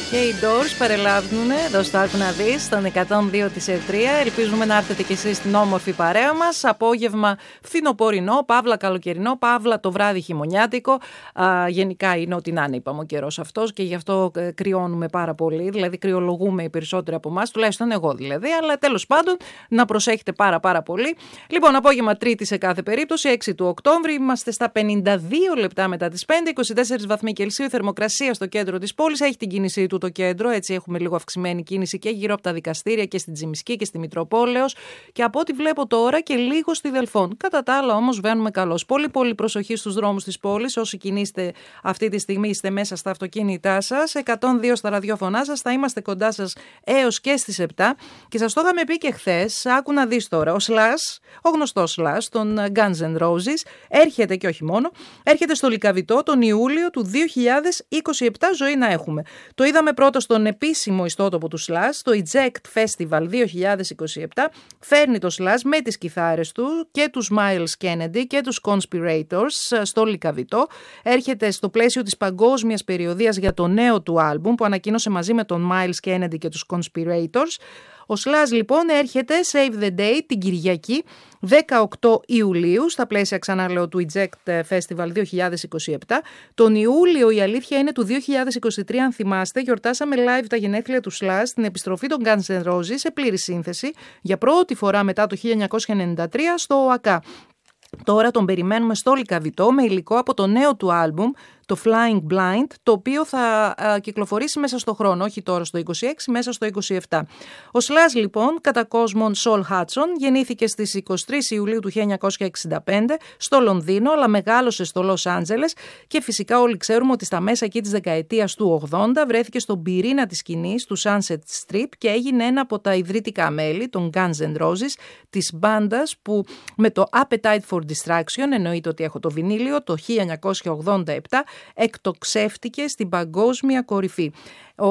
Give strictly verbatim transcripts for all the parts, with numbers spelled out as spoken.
και οι Doors παρελάβουν εδώ στο Άκου να δεις, στον εκατόν δύο της Ερτρία. Ελπίζουμε να έρθετε κι εσείς στην όμορφη παρέα μας. Απόγευμα φθινοπορεινό, παύλα καλοκαιρινό, παύλα το βράδυ χειμωνιάτικο. Α, γενικά είναι ό,τι να είναι, είπαμε, ο καιρός αυτός και γι' αυτό ε, κρυώνουμε πάρα πολύ. Δηλαδή, κρυολογούμε οι περισσότεροι από εμάς, τουλάχιστον εγώ δηλαδή. Αλλά τέλος πάντων, να προσέχετε πάρα πάρα πολύ. Λοιπόν, απόγευμα Τρίτη σε κάθε περίπτωση, έξι του Οκτώβρη. Είμαστε στα πενήντα δύο λεπτά μετά τις πέντε, είκοσι τέσσερις βαθμοί Κελσίου, θερμοκρασία στο κέντρο της πόλης. Έχει την κίνησή του το κέντρο, έτσι έχουμε λίγο αυξημένη κίνηση και γύρω από τα δικαστήρια και στην Τζιμισκή και στη Μητροπόλεως και από ό,τι βλέπω τώρα και λίγο στη Δελφών. Κατά τα άλλα όμως βαίνουμε καλώς. Πολύ πολύ προσοχή στους δρόμους της πόλης. Όσοι κινείστε αυτή τη στιγμή είστε μέσα στα αυτοκίνητά σας. εκατόν δύο στα ραδιόφωνά σας. Θα είμαστε κοντά σας έως και στις επτά. Και σας το είχαμε πει και χθες. Άκου να δεις τώρα. Ο Slash, ο γνωστός Slash των Guns N' Roses, έρχεται και όχι μόνο. Έρχεται στο Λυκαβητό τον Ιούλιο του δύο χιλιάδες είκοσι επτά. Ζωή να έχουμε. Το είδαμε πρώτο στον επίσημο ιστότοπο του Slash, το Eject Festival δύο χιλιάδες είκοσι επτά. Φέρνει το Slash με τις κιθάρες του και τους Miles Kennedy και τους Conspirators στο Λυκαβητό. Έρχεται στο πλαίσιο της παγκόσμιας περιοδίας για το νέο του άλμπουμ που ανακοίνωσε μαζί με τον Miles Kennedy και τους Conspirators. Ο Slash λοιπόν έρχεται Save the Date την Κυριακή δεκαοκτώ Ιουλίου στα πλαίσια, ξαναλέω, του Eject Festival δύο χιλιάδες είκοσι επτά. Τον Ιούλιο η αλήθεια είναι του δύο χιλιάδες είκοσι τρία, αν θυμάστε, γιορτάσαμε live τα γενέθλια του Slash στην επιστροφή των Guns N' Roses σε πλήρη σύνθεση για πρώτη φορά μετά το χίλια εννιακόσια ενενήντα τρία στο ΟΑΚΑ. Τώρα τον περιμένουμε στο Λυκαβητό με υλικό από το νέο του άλμπουμ, το Flying Blind, το οποίο θα α, κυκλοφορήσει μέσα στο χρόνο, όχι τώρα στο είκοσι έξι, μέσα στο είκοσι επτά. Ο Slash λοιπόν, κατά κόσμον Sol Hudson, γεννήθηκε στις είκοσι τρεις Ιουλίου του χίλια εννιακόσια εξήντα πέντε στο Λονδίνο, αλλά μεγάλωσε στο Λος Άντζελες και φυσικά όλοι ξέρουμε ότι στα μέσα εκεί της δεκαετίας του ογδόντα βρέθηκε στον πυρήνα της σκηνής του Sunset Strip και έγινε ένα από τα ιδρυτικά μέλη των Guns N' Roses, της μπάντας που με το Appetite for Distraction, εννοείται ότι έχω το βινίλιο, το χίλια εννιακόσια ογδόντα επτά εκτοξεύτηκε στην παγκόσμια κορυφή. Ο,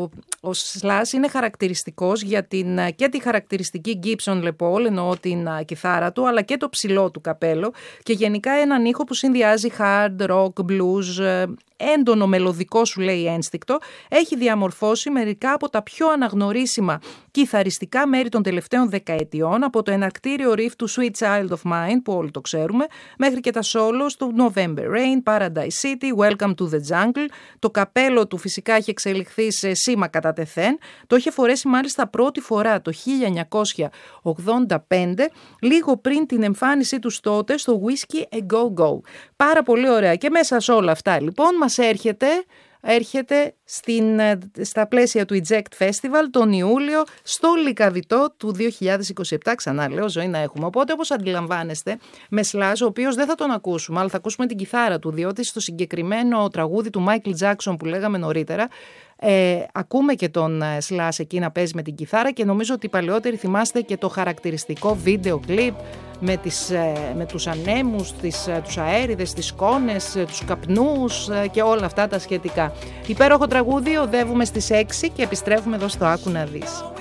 ο Slash είναι χαρακτηριστικός για την, και τη χαρακτηριστική Gibson Les Paul, εννοώ την α, κιθάρα του, αλλά και το ψηλό του καπέλο και γενικά έναν ήχο που συνδυάζει hard, rock, blues, ε, έντονο μελωδικό σου λέει ένστικτο. Έχει διαμορφώσει μερικά από τα πιο αναγνωρίσιμα κιθαριστικά μέρη των τελευταίων δεκαετιών, από το εναρκτήριο riff του Sweet Child of Mine, που όλοι το ξέρουμε, μέχρι και τα solos του November Rain, Paradise City, Welcome to the Jungle. Το καπέλο του φυσικά έχει εξελιχθεί σε σήμα κατά τεθέν. Το είχε φορέσει μάλιστα πρώτη φορά το χίλια εννιακόσια ογδόντα πέντε, λίγο πριν την εμφάνισή του τότε στο Whiskey A Go Go. Πάρα πολύ ωραία. Και μέσα σε όλα αυτά λοιπόν μας έρχεται... έρχεται στην, στα πλαίσια του Eject Festival τον Ιούλιο στο Λυκαβητό του δύο χιλιάδες είκοσι επτά. Ξανά λέω, ζωή να έχουμε. Οπότε, όπως αντιλαμβάνεστε, με Slash, ο οποίος δεν θα τον ακούσουμε, αλλά θα ακούσουμε την κιθάρα του, διότι στο συγκεκριμένο τραγούδι του Michael Jackson που λέγαμε νωρίτερα, Ε, ακούμε και τον Slash εκεί να παίζει με την κιθάρα και νομίζω ότι οι παλαιότεροι θυμάστε και το χαρακτηριστικό βίντεο κλιπ με, τις, με τους ανέμους, τις, τους αέριδες, τις σκόνες, τους καπνούς και όλα αυτά τα σχετικά. Υπέροχο τραγούδι, οδεύουμε στις έξι και επιστρέφουμε εδώ στο Άκου να δεις.